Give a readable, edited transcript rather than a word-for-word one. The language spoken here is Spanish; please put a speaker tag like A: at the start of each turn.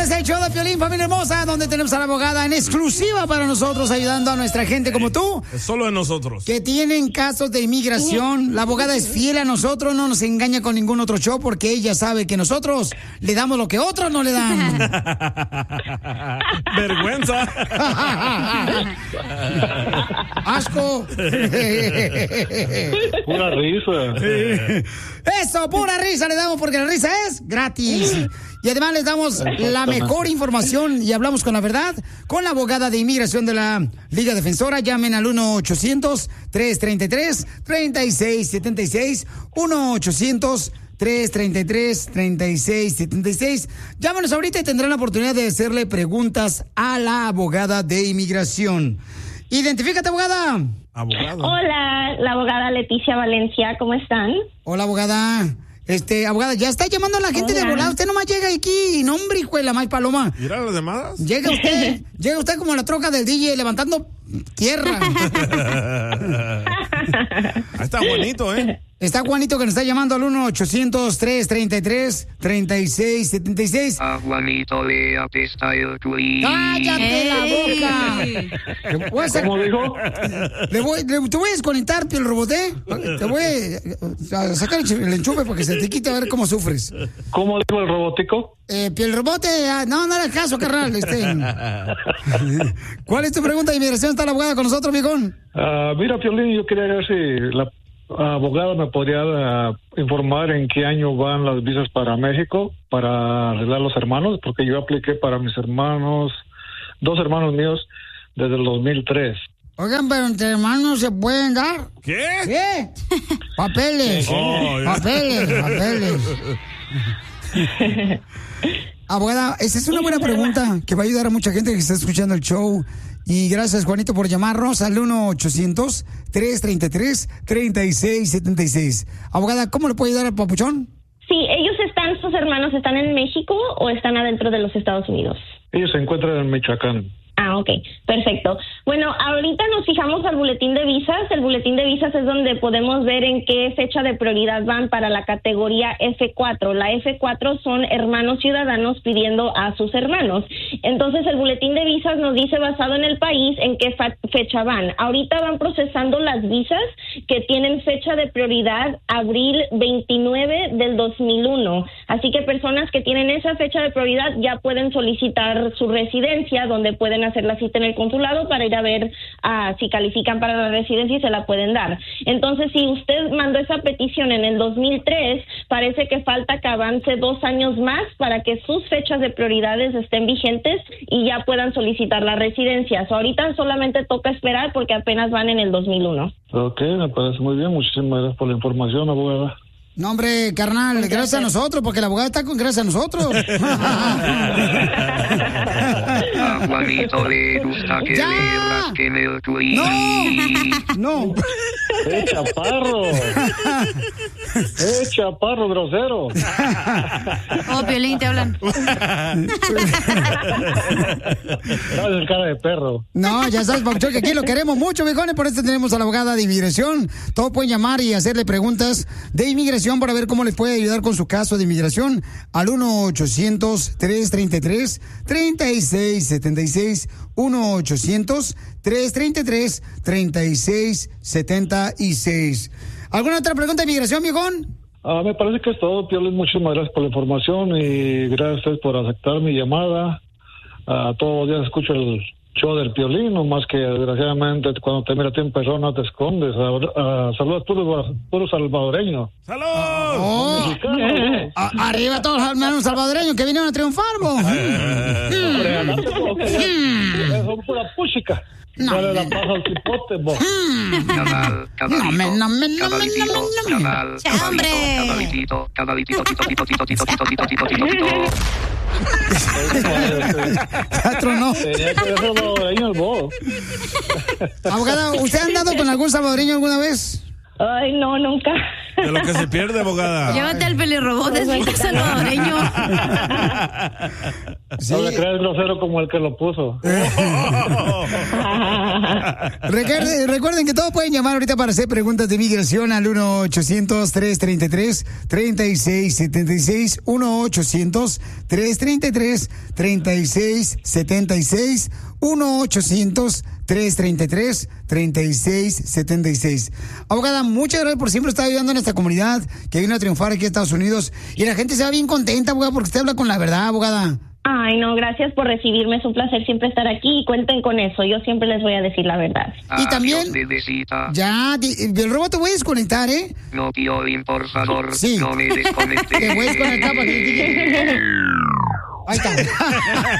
A: es el show de Piolín, familia hermosa, donde tenemos a la abogada en exclusiva para nosotros, ayudando a nuestra gente como tú.
B: Es solo de nosotros.
A: Que tienen casos de inmigración. La abogada es fiel a nosotros, no nos engaña con ningún otro show, porque ella sabe que nosotros le damos lo que otros no le dan.
B: Vergüenza.
A: Asco.
C: Pura risa.
A: Eso, pura risa le damos, porque la risa es gratis. Y además les damos la mejor información y hablamos con la verdad con la abogada de inmigración de la Liga Defensora. Llamen al 1-800-333-3676. 1-800-333-3676. Llámenos ahorita y tendrán la oportunidad de hacerle preguntas a la abogada de inmigración. Identifícate, abogada.
D: Hola, la abogada Leticia Valencia, ¿cómo están?
A: Hola, abogada. Abogada, ya está llamando a la gente de volada. Usted nomás llega aquí. No, hombre, hijo de la más paloma.
B: ¿Mira las llamadas?
A: Llega usted como la troca del DJ levantando tierra.
B: Ahí está Juanito, ¿eh?
A: Está Juanito que nos está llamando al 1-800-333-3676.
E: A Juanito le apesta el culo.
A: ¡Cállate la boca!
C: ¿Cómo dijo?
A: Te voy a desconectar, Piel Roboté. Te voy a sacar el enchufe para que se te quite a ver cómo sufres.
C: ¿Cómo dijo el robotico?
A: Piel Robote, no hagas caso, carnal. ¿Cuál es tu pregunta de inmigración? ¿Está la abogada con nosotros, mijón?
C: Mira, Piolín, yo quería ver si la abogada me podría informar en qué año van las visas para México para arreglar los hermanos, porque yo apliqué para mis hermanos, 2 hermanos míos, desde el 2003.
A: Oigan, pero entre hermanos se pueden dar.
B: ¿Qué?
A: Papeles. Papeles. Abogada, esa es una buena pregunta que va a ayudar a mucha gente que está escuchando el show. Y gracias, Juanito, por llamarnos al 1-800-333-3676. Abogada, ¿cómo le puede ayudar al papuchón?
D: Sí, sus hermanos están en México o están adentro de los Estados Unidos.
C: Ellos se encuentran en Michoacán.
D: Ok, perfecto. Bueno, ahorita nos fijamos al boletín de visas. El boletín de visas es donde podemos ver en qué fecha de prioridad van para la categoría F4. La F4 son hermanos ciudadanos pidiendo a sus hermanos. Entonces, el boletín de visas nos dice, basado en el país, en qué fecha van. Ahorita van procesando las visas que tienen fecha de prioridad abril 29 del 2001. Así que personas que tienen esa fecha de prioridad ya pueden solicitar su residencia, donde pueden hacer la cita en el consulado para ir a ver si califican para la residencia y se la pueden dar. Entonces, si usted mandó esa petición en el 2003, parece que falta que avance 2 años más para que sus fechas de prioridades estén vigentes y ya puedan solicitar la residencia. Ahorita solamente toca esperar porque apenas van en el 2001.
C: Ok, me parece muy bien. Muchísimas gracias por la información, abogada.
A: No, hombre, carnal, gracias a nosotros, porque la abogada está con gracias a nosotros.
E: A Juanito le gusta que le rasquen el culo.
A: No.
C: Chaparro grosero.
F: Oh, Piolín, te hablan.
C: Sabes, cara de perro.
A: No, ya sabes, Pauchón, que aquí lo queremos mucho, viejones, por eso tenemos a la abogada de inmigración. Todos pueden llamar y hacerle preguntas de inmigración para ver cómo les puede ayudar con su caso de inmigración al 1-800-333-3676. 1-800-333-3676. ¿Alguna otra pregunta de inmigración, viejón?
C: Me parece que es todo, Piolín. Muchísimas gracias por la información y gracias a ustedes por aceptar mi llamada. Todos los días escucho el show del Piolín, no más que desgraciadamente cuando te mira a ti en persona te escondes. Saludos puro salvadoreño.
B: ¡Salud!
A: Arriba todos los hermanos salvadoreños que vinieron a triunfar, vos.
C: Son pura puchica. Dale la paja al cipote, vos.
A: No.
C: Abogada,
A: ¿usted ha andado con algún salvadoreño alguna vez?
D: Ay, no, nunca.
B: De lo que se pierde, abogada.
F: Llévate al pelirrobot, es mi salvadoreño.
C: Sí. No le creas grosero como el que lo puso.
A: Recuerden que todos pueden llamar ahorita para hacer preguntas de migración al 1-800-333-3676. 1-800-333-3676. 1-800-333-3676. Abogada, muchas gracias por siempre estar ayudando en esta comunidad que viene a triunfar aquí en Estados Unidos. Y la gente se va bien contenta, abogada, porque usted habla con la verdad, abogada.
D: Ay, no, gracias por recibirme. Es un placer siempre estar aquí y cuenten con eso. Yo siempre les voy a decir la verdad.
A: Y también... Ya, el robot te voy a desconectar, ¿eh?
E: No, Piolín, por favor.
A: Sí.
E: No me desconectes.
A: Te voy a desconectar para que... Ahí está.